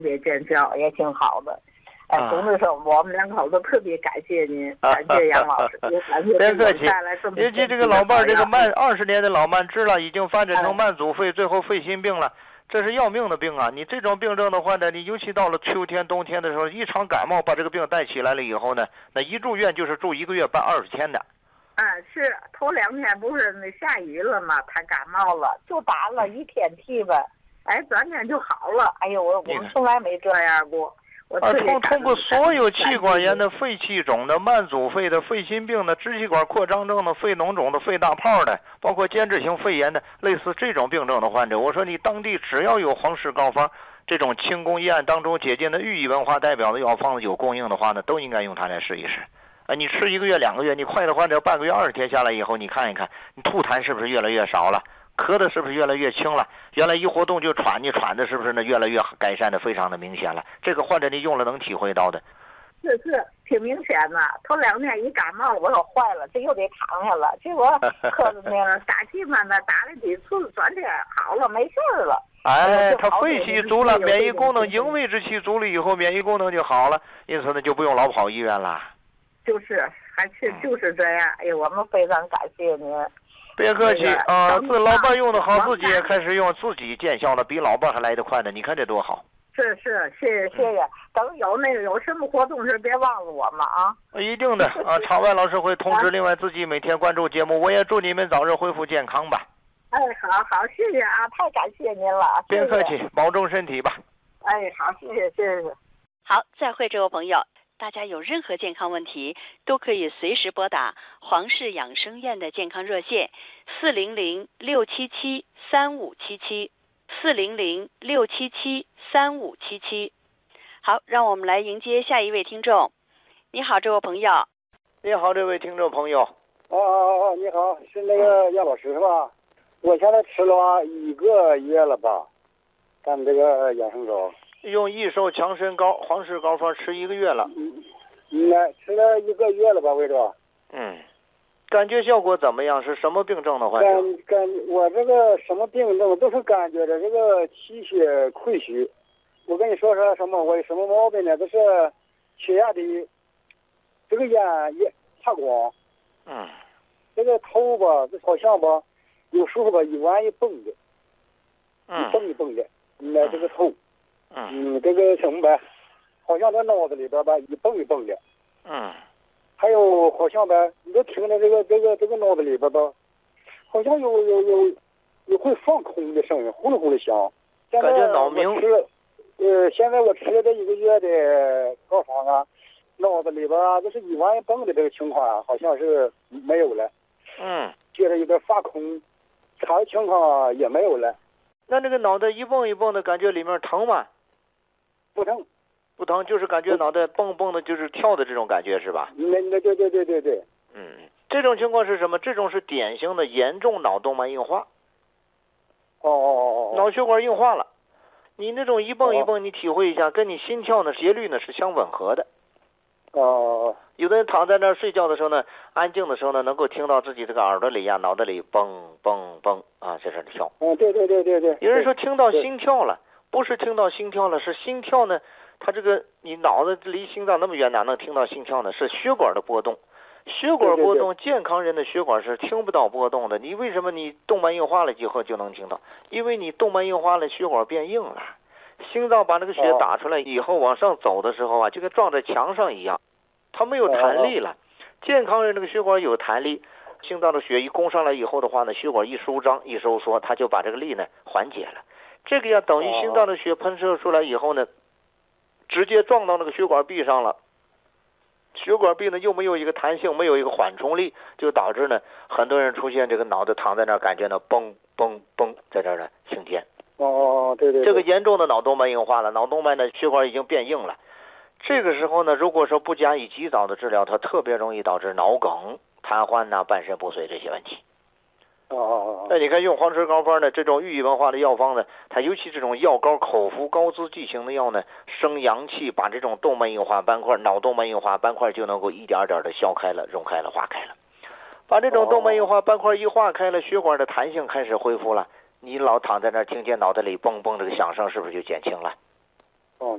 别见效，也挺好的。总之说，我们两口子特别感谢您，感谢杨老师，也感谢别客气。尤其这个老伴儿，这个20年的老慢支了，已经发展成慢阻肺，最后肺心病了，这是要命的病啊！你这种病症的患者，你尤其到了秋天、冬天的时候，一场感冒把这个病带起来了以后呢，那一住院就是住1个月半20天的。 是头2天不是那下雨了吗？他感冒了，就打了1天替吧，转天就好了。哎呦，我们从来没这样过。 通过所有气管炎的、肺气肿的、慢阻肺的、肺心病的、支气管扩张症的、肺脓肿的、肺大泡的，包括间质性肺炎的，类似这种病症的患者，我说你当地只要有黄氏膏方这种清宫医案当中解禁的寓意文化代表的药方子有供应的话呢，都应该用它来试一试。你吃1个月、2个月，你快的患者半个月、20天下来以后，你看一看，你吐痰是不是越来越少了？咳的是不是越来越轻了？原来一活动就喘，你喘的是不是呢越来越改善的非常的明显了？这个患者你用了能体会到的。 是挺明显的。头2天一感冒，我说坏了，这又得躺下了。结果喝的那个打气嘛的，打了几次，转天好了，没事了。 他肺气足了，免疫功能营卫之气足了以后，免疫功能就好了，因此呢就不用老跑医院了。 就是这样。我们非常感谢您。 别客气自老伴用的好，自己也开始用，自己见效了，比老伴还来得快呢。你看这多好！ 是，谢谢。等有什么活动时，别忘了我们啊！ 一定的场外老师会通知。另外，自己每天关注节目，我也祝你们早日恢复健康吧。 好，谢谢啊，太感谢您了。 别客气，保重身体吧。 好，谢谢。 好，再会，这位朋友。大家有任何健康问题，都可以随时拨打黄氏养生院的健康热线400-677-3577，400-677-3577。好，让我们来迎接下一位听众。你好，这位朋友。 你好，这位听众朋友。 你好，是那个杨老师是吧？我现在吃了1个月了吧，咱们这个养生膏。 用益寿强身膏、黄氏膏方吃1个月了。 吃了1个月了吧，魏主。 感觉效果怎么样？是什么病症的患者？ 我这个什么病症都是感觉着这个气血亏虚。我跟你说什么？我有什么毛病呢？都是血压低，这个眼也发光。这个头吧，这好像吧，有时候吧一弯一蹦的，一蹦的，这个头。这个什么呗，好像在脑子里边吧一蹦一蹦的。还有好像呗，你就听着这个脑子里边吧，好像有会放空的声音，呼噜呼噜响。 感觉脑鸣。 现在我吃了这1个月的膏方啊，脑子里边啊，就是一弯一蹦的这个情况啊，好像是没有了。觉得有点发空，其他的情况也没有了。 那这个脑袋一蹦一蹦的感觉里面疼吗？ 不疼， 就是感觉脑袋蹦蹦的，就是跳的这种感觉是吧？ 对。 这种情况是什么？这种是典型的严重脑动脉硬化。脑血管硬化了。你那种一蹦一蹦，你体会一下，跟你心跳呢节律呢是相吻合的。有的人躺在那儿睡觉的时候呢，安静的时候呢，能够听到自己这个耳朵里脑袋里蹦蹦蹦在这里跳。 对。 有人说听到心跳了。不是听到心跳了，是心跳呢，它这个你脑子离心脏那么远，哪能听到心跳呢？是血管的波动，血管波动，健康人的血管是听不到波动的。你为什么你动脉硬化了以后就能听到？因为你动脉硬化了，血管变硬了，心脏把那个血打出来以后往上走的时候啊，就跟撞在墙上一样，它没有弹力了。健康人这个血管有弹力，心脏的血一攻上来以后的话呢，血管一舒张一收缩，它就把这个力呢缓解了。这个呀等于心脏的血喷射出来以后呢，直接撞到那个血管壁上了。血管壁呢又没有一个弹性，没有一个缓冲力，就导致呢很多人出现这个脑袋躺在那儿，感觉呢蹦蹦蹦在这儿呢晴天。 对。 这个严重的脑动脉硬化了，脑动脉呢血管已经变硬了。这个时候呢，如果说不加以及早的治疗，它特别容易导致脑梗、瘫痪呐、半身不遂这些问题。那你看用黄氏膏方呢，这种寓意文化的药方呢，它尤其这种药膏口服高滋剂型的药呢，生阳气，把这种动脉硬化斑块、脑动脉硬化斑块就能够一点点的消开了、溶开了、化开了。把这种动脉硬化斑块一化开了，血管的弹性开始恢复了，你老躺在那儿听见脑袋里蹦蹦这个响声，是不是就减轻了？